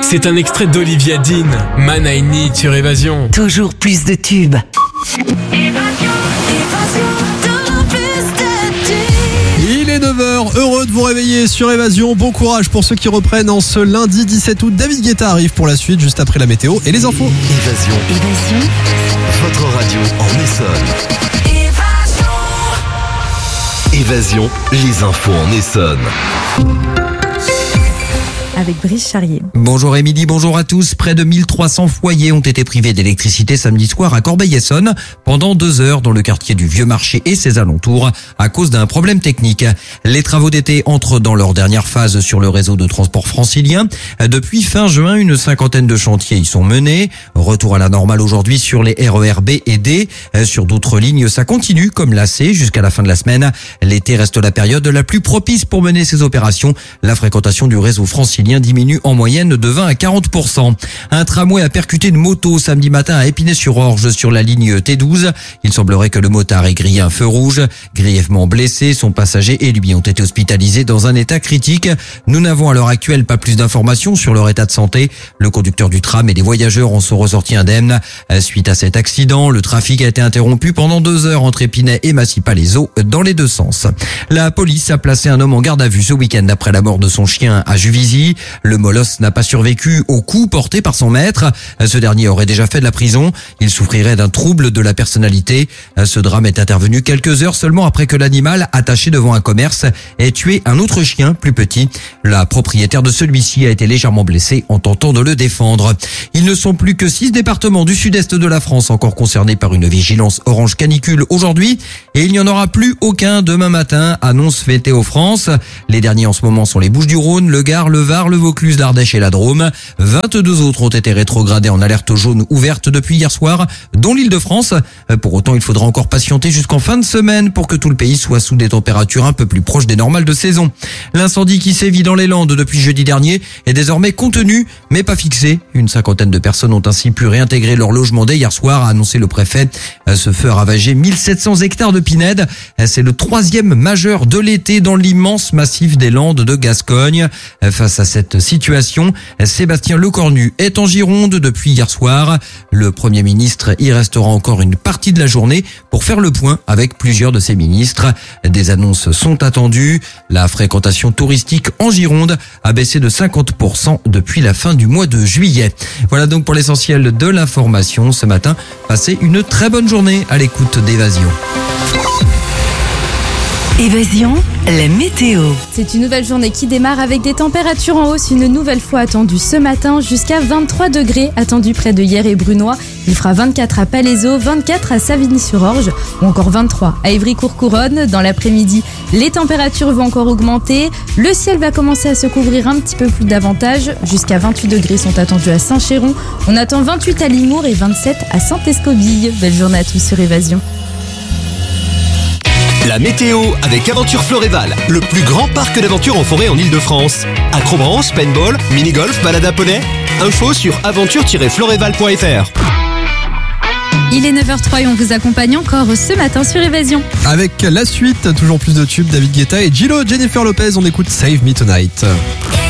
C'est un extrait d'Olivia Dean, Man I Need sur Évasion. Toujours plus de tubes. Il est 9h, heureux de vous réveiller sur Évasion. Bon courage pour ceux qui reprennent en ce lundi 17 août. David Guetta arrive pour la suite, juste après la météo et les infos. Évasion. Votre radio en Essonne. Évasion, les infos en Essonne. Avec Brice Charrier. Bonjour Émilie, bonjour à tous. Près de 1300 foyers ont été privés d'électricité samedi soir à Corbeil-Essonnes pendant 2 heures dans le quartier du Vieux Marché et ses alentours à cause d'un problème technique. Les travaux d'été entrent dans leur dernière phase sur le réseau de transport francilien. Depuis fin juin, une cinquantaine de chantiers y sont menés. Retour à la normale aujourd'hui sur les RER B et D. Sur d'autres lignes, ça continue comme la C jusqu'à la fin de la semaine. L'été reste la période la plus propice pour mener ces opérations. La fréquentation du réseau francilien diminue en moyenne de 20 à 40%. Un tramway a percuté une moto samedi matin à Épinay-sur-Orge sur la ligne T12. Il semblerait que le motard ait grillé un feu rouge. Grièvement blessé, son passager et lui ont été hospitalisés dans un état critique. Nous n'avons à l'heure actuelle pas plus d'informations sur leur état de santé. Le conducteur du tram et les voyageurs en sont ressortis indemnes. Suite à cet accident, le trafic a été interrompu pendant 2 heures entre Épinay et Massy-Palaiseau dans les deux sens. La police a placé un homme en garde à vue ce week-end après la mort de son chien à Juvisy. Le molosse n'a pas survécu au coup porté par son maître. Ce dernier aurait déjà fait de la prison. Il souffrirait d'un trouble de la personnalité. Ce drame est intervenu quelques heures seulement après que l'animal, attaché devant un commerce, ait tué un autre chien plus petit. La propriétaire de celui-ci a été légèrement blessée en tentant de le défendre. Ils ne sont plus que 6 départements du sud-est de la France encore concernés par une vigilance orange canicule aujourd'hui. Et il n'y en aura plus aucun demain matin, annonce Météo France. Les derniers en ce moment sont les Bouches-du-Rhône, le Gard, le Var, le Vaucluse, l'Ardèche et la Drôme. 22 autres ont été rétrogradés en alerte jaune ouverte depuis hier soir, dont l'Île-de-France. Pour autant, il faudra encore patienter jusqu'en fin de semaine pour que tout le pays soit sous des températures un peu plus proches des normales de saison. L'incendie qui sévit dans les Landes depuis jeudi dernier est désormais contenu, mais pas fixé. Une cinquantaine de personnes ont ainsi pu réintégrer leur logement dès hier soir, a annoncé le préfet. Ce feu a ravagé 1700 hectares de pinèdes. C'est le 3e majeur de l'été dans l'immense massif des Landes de Gascogne. Face à cette situation, Sébastien Lecornu est en Gironde depuis hier soir. Le Premier ministre y restera encore une partie de la journée pour faire le point avec plusieurs de ses ministres. Des annonces sont attendues. La fréquentation touristique en Gironde a baissé de 50% depuis la fin du mois de juillet. Voilà donc pour l'essentiel de l'information ce matin. Passez une très bonne journée à l'écoute d'Évasion. Évasion, la météo. C'est une nouvelle journée qui démarre avec des températures en hausse une nouvelle fois attendues ce matin, jusqu'à 23 degrés attendus près de Hyères et Brunois. Il fera 24 à Palaiseau, 24 à Savigny-sur-Orge ou encore 23 à Évry-Courcouronnes. Dans l'après-midi, les températures vont encore augmenter. Le ciel va commencer à se couvrir un petit peu plus davantage. Jusqu'à 28 degrés sont attendus à Saint-Chéron. On attend 28 à Limours et 27 à Saint-Escobille. Belle journée à tous sur Évasion. La météo avec Aventure Floréval, le plus grand parc d'aventure en forêt en Ile-de-France. Acrobranche, paintball, mini-golf, balade à poney. Info sur aventure-floréval.fr. Il est 9h03 et on vous accompagne encore ce matin sur Évasion. Avec la suite, toujours plus de tubes, David Guetta et Gillo, Jennifer Lopez, on écoute Save Me Tonight.